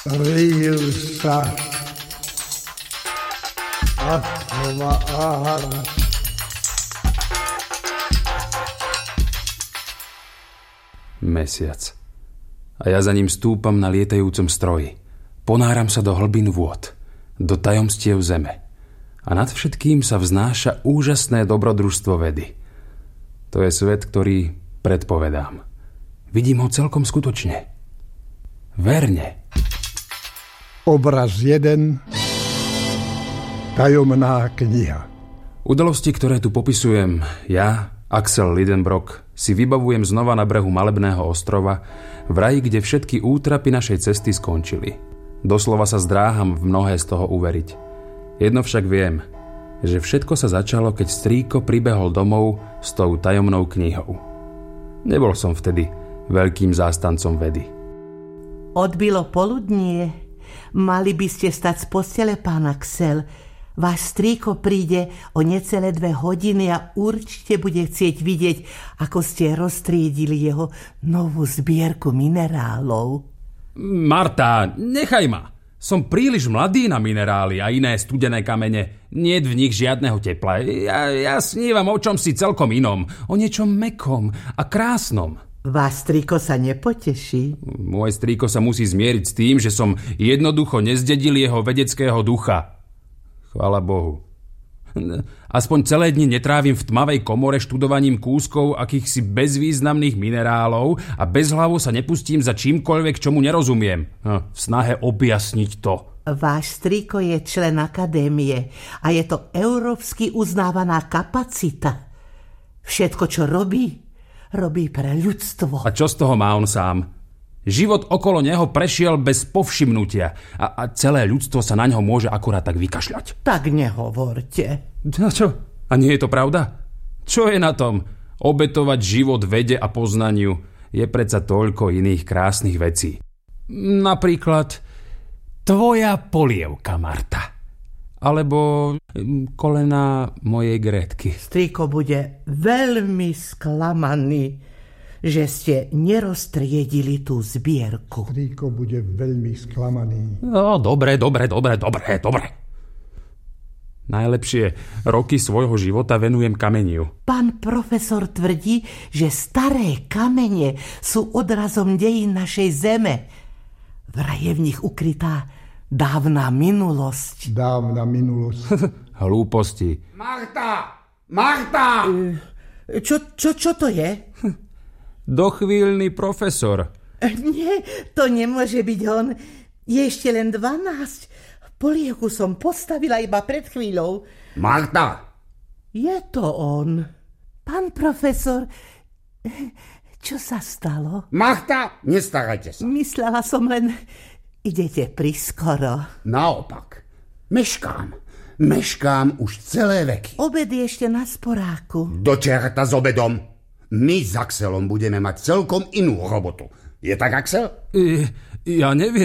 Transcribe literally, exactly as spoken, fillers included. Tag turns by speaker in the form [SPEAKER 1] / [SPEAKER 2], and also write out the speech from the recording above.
[SPEAKER 1] Rýl sa atmár.
[SPEAKER 2] Mesiac. A ja za ním stúpam na lietajúcom stroji. Ponáram sa do hlbín vôd, do tajomstiev zeme. A nad všetkým sa vznáša úžasné dobrodružstvo vedy. To je svet, ktorý predpovedám. Vidím ho celkom skutočne. Verne.
[SPEAKER 1] Obraz jeden. Tajomná kniha.
[SPEAKER 2] Udalosti, ktoré tu popisujem, ja, Axel Lidenbrock, si vybavujem znova na brehu malebného ostrova, v raji, kde všetky útrapy našej cesty skončili. Doslova sa zdráham v mnohé z toho uveriť. Jedno však viem, že všetko sa začalo, keď strýko pribehol domov s tou tajomnou knihou. Nebol som vtedy veľkým zástancom vedy.
[SPEAKER 3] Odbilo poludnie. Mali by ste stať z postele, pán Axel. Váš strýko príde o necelé dve hodiny a určite bude chcieť vidieť, ako ste roztriedili jeho novú zbierku minerálov.
[SPEAKER 2] Marta, nechaj ma. Som príliš mladý na minerály a iné studené kamene. Niet v nich žiadneho tepla. Ja, ja snívam o čomsi celkom inom. O niečom mäkkom a krásnom.
[SPEAKER 3] Váš strýko sa nepoteší?
[SPEAKER 2] Môj strýko sa musí zmieriť s tým, že som jednoducho nezdedil jeho vedeckého ducha. Chvála Bohu. Aspoň celé dni netrávim v tmavej komore študovaním kúskov akýchsi bezvýznamných minerálov a bezhlavo sa nepustím za čímkoľvek, čomu nerozumiem. V snahe objasniť to.
[SPEAKER 3] Váš strýko je člen akadémie a je to európsky uznávaná kapacita. Všetko, čo robí, robí pre ľudstvo.
[SPEAKER 2] A čo z toho má on sám? Život okolo neho prešiel bez povšimnutia a, a celé ľudstvo sa na ňo môže akurát tak vykašľať.
[SPEAKER 3] Tak nehovorte.
[SPEAKER 2] No čo? A nie je to pravda? Čo je na tom? Obetovať život vede a poznaniu je predsa toľko iných krásnych vecí. Napríklad tvoja polievka, Marta. Alebo kolena mojej Grétky.
[SPEAKER 3] Strýko bude veľmi sklamaný, že ste neroztriedili tú zbierku.
[SPEAKER 1] Strýko bude veľmi sklamaný.
[SPEAKER 2] No, dobre, dobre, dobre, dobre, dobre. Najlepšie roky svojho života venujem kameniu.
[SPEAKER 3] Pán profesor tvrdí, že staré kamene sú odrazom dejín našej zeme. Vraj je v nich ukrytá dávna minulosť.
[SPEAKER 1] Dávna minulosť.
[SPEAKER 2] Hlúposti.
[SPEAKER 4] Marta! Marta!
[SPEAKER 3] Čo, čo, čo to je?
[SPEAKER 2] Dochvíľný profesor.
[SPEAKER 3] Nie, to nemôže byť on. Je ešte len dvanásť. Polievku som postavila iba pred chvíľou.
[SPEAKER 4] Marta!
[SPEAKER 3] Je to on. Pán profesor, čo sa stalo?
[SPEAKER 4] Marta, nestarajte sa.
[SPEAKER 3] Myslela som len, idete priskoro.
[SPEAKER 4] Naopak, meškám. Meškám už celé veky.
[SPEAKER 3] Obed je ešte na sporáku.
[SPEAKER 4] Do čerta s obedom. My s Axelom budeme mať celkom inú robotu. Je tak, Axel?
[SPEAKER 2] E, ja neviem.